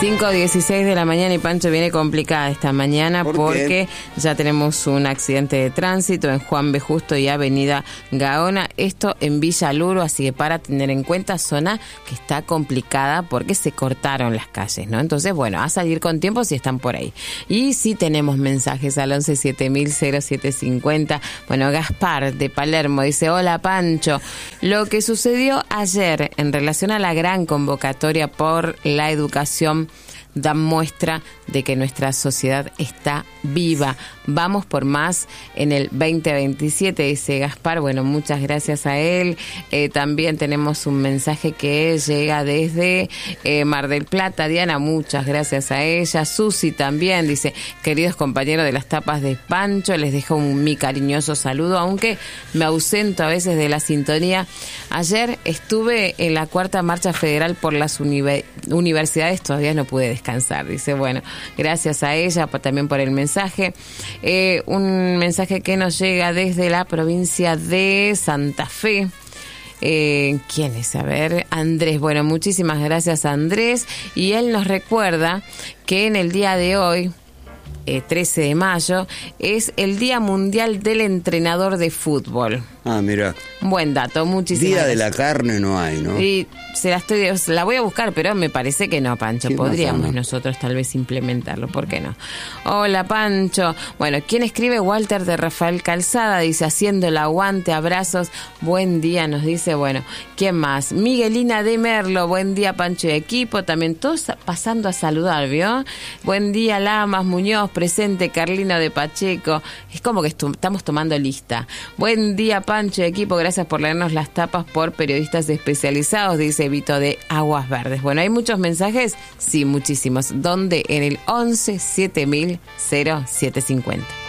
5:16 de la mañana y Pancho viene complicada esta mañana porque ya tenemos un accidente de tránsito en Juan B. Justo y Avenida Gaona, esto en Villa Luro, así que para tener en cuenta, zona que está complicada porque se cortaron las calles, ¿no? Entonces, bueno, a salir con tiempo si están por ahí. Y sí tenemos mensajes al 11-7000-0750. Bueno, Gaspar de Palermo dice: hola Pancho, lo que sucedió ayer en relación a la gran convocatoria por la educación da muestra de que nuestra sociedad está viva. Vamos por más en el 2027, dice Gaspar. Bueno, muchas gracias a él. También tenemos un mensaje que llega desde Mar del Plata. Diana, muchas gracias a ella. Susi también dice: queridos compañeros de las tapas de Pancho, les dejo mi cariñoso saludo, aunque me ausento a veces de la sintonía. Ayer estuve en la 4ª Marcha Federal por las universidades, todavía no pude descansar. Dice, bueno, gracias a ella también por el mensaje. Un mensaje que nos llega desde la provincia de Santa Fe. ¿Quién es? A ver, Andrés. Bueno, muchísimas gracias a Andrés. Y él nos recuerda que en el día de hoy, 13 de mayo, es el Día Mundial del Entrenador de Fútbol. Ah, mira. Buen dato, muchísimas Día gracias. de la carne no hay, ¿no? Y la voy a buscar, pero me parece que no, Pancho. Podríamos nosotros tal vez implementarlo, ¿por qué no? Hola, Pancho. Bueno, ¿quién escribe? Walter de Rafael Calzada, dice: haciendo el aguante, abrazos, buen día, nos dice. Bueno, ¿quién más? Miguelina de Merlo, buen día, Pancho y equipo. También todos pasando a saludar, ¿vio? Buen día, Lamas, Muñoz, presente, Carlino de Pacheco. Es como que estamos tomando lista. Buen día, Pancho y equipo, gracias por leernos las tapas por periodistas especializados, dice Vito de Aguas Verdes. Bueno, ¿hay muchos mensajes? Sí, muchísimos. ¿Dónde? En el 11-7000-0750.